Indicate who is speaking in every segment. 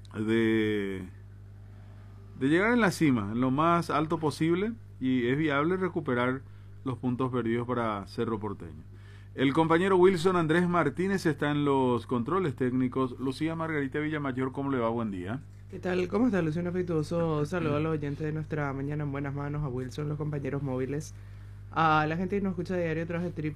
Speaker 1: de, de llegar en la cima, en lo más alto posible, y es viable recuperar los puntos perdidos para Cerro Porteño. El compañero Wilson Andrés Martínez está en los controles técnicos. Lucía Margarita Villamayor, ¿cómo le va? Buen día.
Speaker 2: ¿Qué tal? ¿Cómo está, Lucio? Un afectuoso saludo a los oyentes de nuestra mañana en buenas manos, a Wilson, los compañeros móviles, a la gente que nos escucha a diario a través de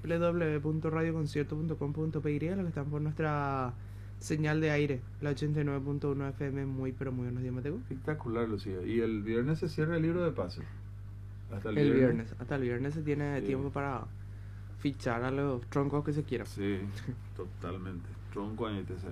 Speaker 2: www.radioconcierto.com.py, a los que están por nuestra señal de aire, la 89.1 FM, muy pero muy buenos días, Mateo.
Speaker 1: Espectacular, Lucía. Y el viernes se cierra el libro de pases. Hasta el
Speaker 2: El
Speaker 1: viernes.
Speaker 2: viernes, hasta el viernes se tiene
Speaker 1: Sí.
Speaker 2: tiempo para fichar a los troncos que se quieran.
Speaker 1: Sí, totalmente. Tronco ahí te sea.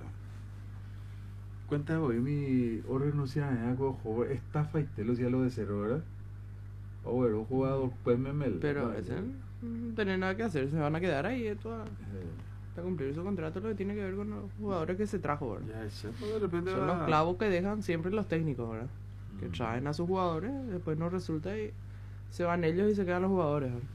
Speaker 1: Cuenta hoy mi o renuncia a juego estafa y te lo decía lo de cero, ¿verdad? O bueno, un jugador pues memel.
Speaker 2: Pero
Speaker 1: Vale.
Speaker 2: ese no tiene nada que hacer, se van a quedar ahí hasta cumplir su contrato, lo que tiene que ver con los jugadores que se trajo, ¿verdad?
Speaker 1: Ya ese, pues de repente
Speaker 2: Son
Speaker 1: va-
Speaker 2: los clavos que dejan siempre los técnicos, ¿verdad? Que
Speaker 1: Mm.
Speaker 2: traen a sus jugadores, después no resulta y se van ellos y se quedan los jugadores, ¿verdad?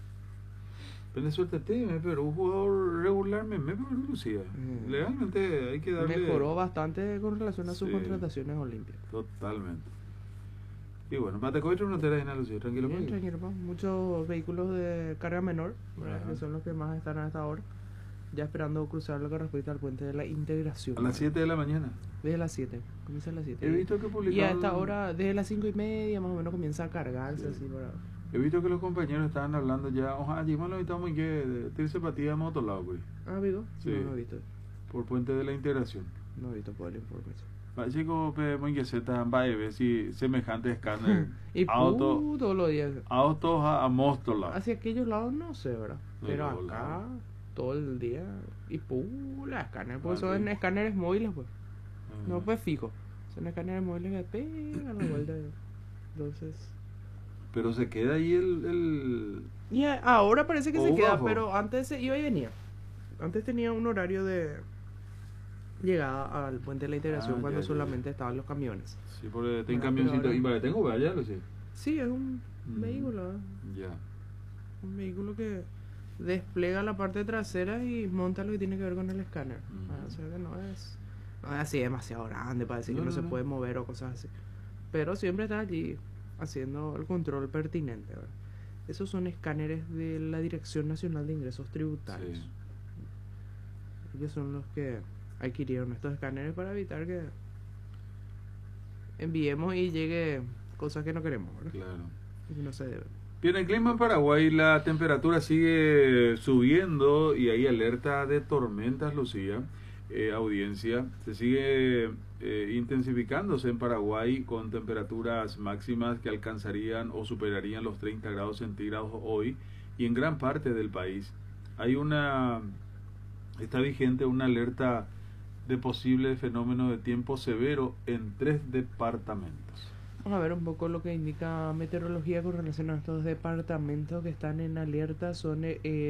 Speaker 1: Pero suerte tiene, pero un jugador regular pero Lucía.
Speaker 2: Mm.
Speaker 1: Legalmente hay que darle.
Speaker 2: Mejoró bastante con relación a sus
Speaker 1: Sí.
Speaker 2: contrataciones olímpicas.
Speaker 1: Totalmente. Y bueno, Matecoitro no te da nada, Lucía, tranquilo.
Speaker 2: Bien,
Speaker 1: Paco.
Speaker 2: tranquilo, pa. Muchos vehículos de carga menor, ¿verdad?
Speaker 1: Ajá.
Speaker 2: Que son los que más están a esta hora, ya esperando cruzar lo que respecta al puente de la integración.
Speaker 1: A las
Speaker 2: ¿verdad?
Speaker 1: 7 de la mañana.
Speaker 2: Desde las 7, comienza a las 7.
Speaker 1: He visto que
Speaker 2: Y a
Speaker 1: publicaron.
Speaker 2: esta hora, desde las 5:30 más o menos comienza a cargarse,
Speaker 1: Sí.
Speaker 2: así, ¿verdad?
Speaker 1: He visto que los compañeros estaban hablando ya. Ojalá, allí más lo estamos en que tirse patilla de motolado, güey.
Speaker 2: Ah, ¿vigo?
Speaker 1: Sí.
Speaker 2: No, no he visto.
Speaker 1: Por puente de la integración.
Speaker 2: No he visto por el informe.
Speaker 1: Chico, muy que se están va a ver si semejante escáner.
Speaker 2: Y
Speaker 1: auto,
Speaker 2: todos los días.
Speaker 1: autos a Móstola.
Speaker 2: Hacia aquellos lados no sé, ¿verdad?
Speaker 1: No,
Speaker 2: Pero
Speaker 1: no,
Speaker 2: acá, todo el día. Y las escáneres, pues
Speaker 1: Ah,
Speaker 2: son
Speaker 1: sí.
Speaker 2: escáneres móviles, pues. No,
Speaker 1: Ah.
Speaker 2: pues fijo. Son escáneres móviles que pegan la vuelta. Entonces.
Speaker 1: Pero se queda ahí el...
Speaker 2: Y ahora parece que se
Speaker 1: O
Speaker 2: queda,
Speaker 1: bajo.
Speaker 2: pero antes se iba y venía. Antes tenía un horario de llegada al puente de la integración
Speaker 1: Ah,
Speaker 2: cuando
Speaker 1: ya, ya,
Speaker 2: solamente estaban los camiones.
Speaker 1: Sí, porque tengo
Speaker 2: Bueno,
Speaker 1: camioncito.
Speaker 2: pero ahora-
Speaker 1: Y vale, tengo vaya, Lucía.
Speaker 2: Sí, es un
Speaker 1: Mm.
Speaker 2: vehículo, ¿eh?
Speaker 1: Ya.
Speaker 2: Un vehículo que despliega la parte trasera y monta lo que tiene que ver con el escáner.
Speaker 1: Ujú.
Speaker 2: O sea que no es así demasiado grande para decir
Speaker 1: No,
Speaker 2: que no
Speaker 1: no,
Speaker 2: se
Speaker 1: no.
Speaker 2: puede mover o cosas así. Pero siempre está allí haciendo el control pertinente, ¿verdad? Esos son escáneres de la Dirección Nacional de Ingresos Tributarios.
Speaker 1: Sí.
Speaker 2: Ellos son los que adquirieron estos escáneres para evitar que enviemos y llegue cosas que no queremos, ¿verdad?
Speaker 1: Claro.
Speaker 2: Y que no se deben.
Speaker 1: Bien, el clima en Paraguay, la temperatura sigue subiendo y hay alerta de tormentas, Lucía. Audiencia, se sigue intensificándose en Paraguay con temperaturas máximas que alcanzarían o superarían los 30 grados centígrados hoy y en gran parte del país. Está vigente una alerta de posible fenómeno de tiempo severo en 3 departamentos.
Speaker 2: Vamos a ver un poco lo que indica meteorología con relación a estos departamentos que están en alerta. Son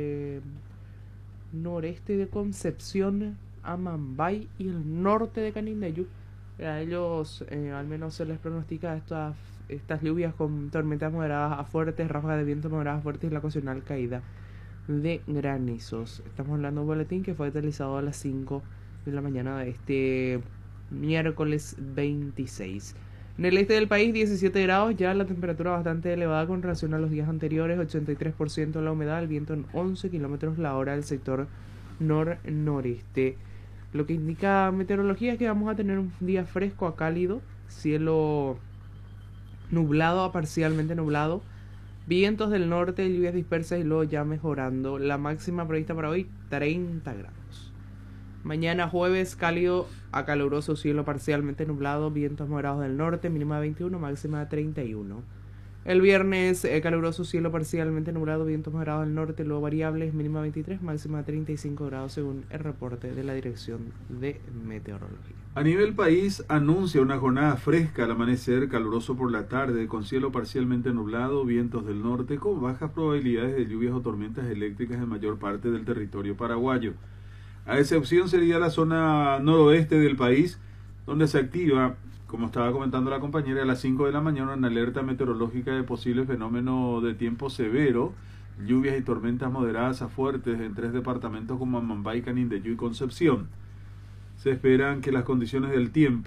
Speaker 2: noreste de Concepción, Amambay y el norte de Canindeyú. A ellos al menos se les pronostica estas lluvias con tormentas moderadas a fuertes, ráfagas de viento moderadas a fuertes y la ocasional caída de granizos. Estamos hablando de un boletín que fue utilizado a las 5 de la mañana de este miércoles 26. En el este del país 17 grados, ya la temperatura bastante elevada con relación a los días anteriores, 83% la humedad, el viento en 11 kilómetros la hora del sector nor-noreste. Lo que indica meteorología es que vamos a tener un día fresco a cálido, cielo nublado a parcialmente nublado, vientos del norte, lluvias dispersas y luego ya mejorando. La máxima prevista para hoy 30 grados. Mañana jueves cálido a caluroso, cielo parcialmente nublado, vientos moderados del norte, mínima de 21, máxima de 31. El viernes caluroso, cielo parcialmente nublado, vientos moderados del norte, luego variables, mínima 23, máxima de 35 grados según el reporte de la Dirección de Meteorología.
Speaker 1: A nivel país anuncia una jornada fresca al amanecer, caluroso por la tarde, con cielo parcialmente nublado, vientos del norte, con bajas probabilidades de lluvias o tormentas eléctricas en mayor parte del territorio paraguayo. A excepción sería la zona noroeste del país, donde se activa, como estaba comentando la compañera, a las 5 de la mañana una alerta meteorológica de posible fenómeno de tiempo severo, lluvias y tormentas moderadas a fuertes en 3 departamentos como Amambay, Canindeyú y Concepción. Se esperan que las condiciones del tiempo